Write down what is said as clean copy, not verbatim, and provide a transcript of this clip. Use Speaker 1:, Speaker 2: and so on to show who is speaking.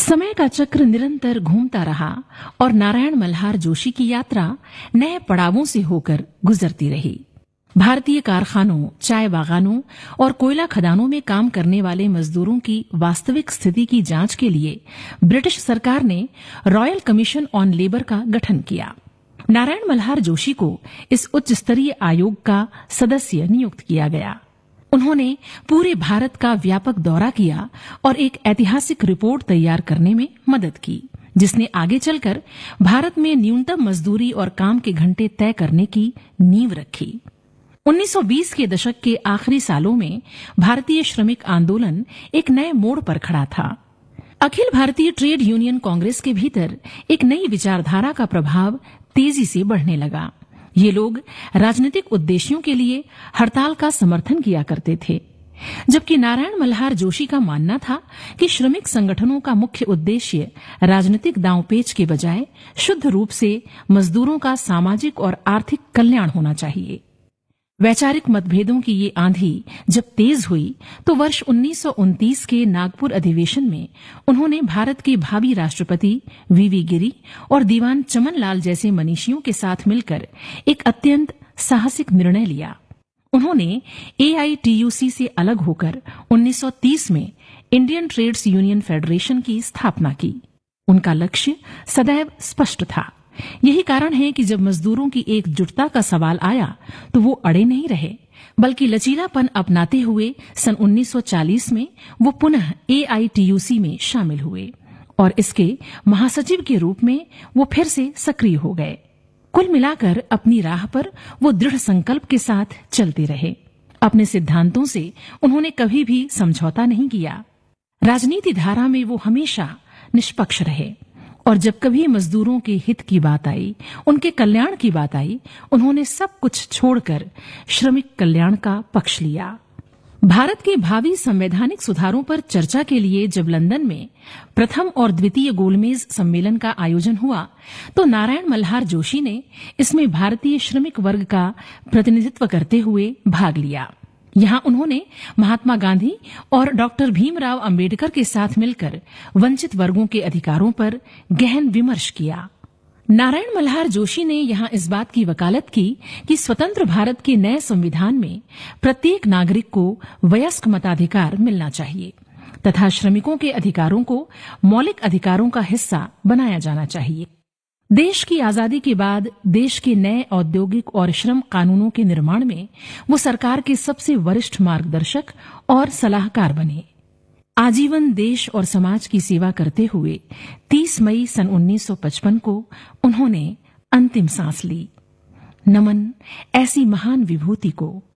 Speaker 1: समय का चक्र निरंतर घूमता रहा और नारायण मल्हार जोशी की यात्रा नए पड़ावों से होकर गुजरती रही। भारतीय कारखानों, चाय बागानों और कोयला खदानों में काम करने वाले मजदूरों की वास्तविक स्थिति की जांच के लिए ब्रिटिश सरकार ने रॉयल कमीशन ऑन लेबर का गठन किया। नारायण मल्हार जोशी को इस उच्च स्तरीय आयोग का सदस्य नियुक्त किया गया। उन्होंने पूरे भारत का व्यापक दौरा किया और एक ऐतिहासिक रिपोर्ट तैयार करने में मदद की, जिसने आगे चलकर भारत में न्यूनतम मजदूरी और काम के घंटे तय करने की नींव रखी। 1920 के दशक के आखिरी सालों में भारतीय श्रमिक आंदोलन एक नए मोड़ पर खड़ा था। अखिल भारतीय ट्रेड यूनियन कांग्रेस के भीतर एक नई विचारधारा का प्रभाव तेजी से बढ़ने लगा। ये लोग राजनीतिक उद्देश्यों के लिए हड़ताल का समर्थन किया करते थे, जबकि नारायण मल्हार जोशी का मानना था कि श्रमिक संगठनों का मुख्य उद्देश्य राजनीतिक दांवपेच के बजाय शुद्ध रूप से मजदूरों का सामाजिक और आर्थिक कल्याण होना चाहिए। वैचारिक मतभेदों की ये आंधी जब तेज हुई तो वर्ष 1929 के नागपुर अधिवेशन में उन्होंने भारत के भावी राष्ट्रपति वीवी गिरी और दीवान चमन लाल जैसे मनीषियों के साथ मिलकर एक अत्यंत साहसिक निर्णय लिया। उन्होंने एआईटीयूसी से अलग होकर 1930 में इंडियन ट्रेड्स यूनियन फेडरेशन की स्थापना की। उनका लक्ष्य सदैव स्पष्ट था। यही कारण है कि जब मजदूरों की एकजुटता का सवाल आया तो वो अड़े नहीं रहे, बल्कि लचीलापन अपनाते हुए सन 1940 में वो पुनः एआईटीयूसी में शामिल हुए और इसके महासचिव के रूप में वो फिर से सक्रिय हो गए। कुल मिलाकर अपनी राह पर वो दृढ़ संकल्प के साथ चलते रहे। अपने सिद्धांतों से उन्होंने कभी भी समझौता नहीं किया। राजनीति धारा में वो हमेशा निष्पक्ष रहे और जब कभी मजदूरों के हित की बात आई, उनके कल्याण की बात आई, उन्होंने सब कुछ छोड़कर श्रमिक कल्याण का पक्ष लिया। भारत के भावी संवैधानिक सुधारों पर चर्चा के लिए जब लंदन में प्रथम और द्वितीय गोलमेज सम्मेलन का आयोजन हुआ तो नारायण मल्हार जोशी ने इसमें भारतीय श्रमिक वर्ग का प्रतिनिधित्व करते हुए भाग लिया। यहां उन्होंने महात्मा गांधी और डॉक्टर भीमराव अंबेडकर के साथ मिलकर वंचित वर्गों के अधिकारों पर गहन विमर्श किया। नारायण मल्हार जोशी ने यहां इस बात की वकालत की कि स्वतंत्र भारत के नए संविधान में प्रत्येक नागरिक को वयस्क मताधिकार मिलना चाहिए तथा श्रमिकों के अधिकारों को मौलिक अधिकारों का हिस्सा बनाया जाना चाहिए। देश की आजादी के बाद देश के नए औद्योगिक और श्रम कानूनों के निर्माण में वो सरकार के सबसे वरिष्ठ मार्गदर्शक और सलाहकार बने। आजीवन देश और समाज की सेवा करते हुए 30 मई सन 1955 को उन्होंने अंतिम सांस ली। नमन ऐसी महान विभूति को।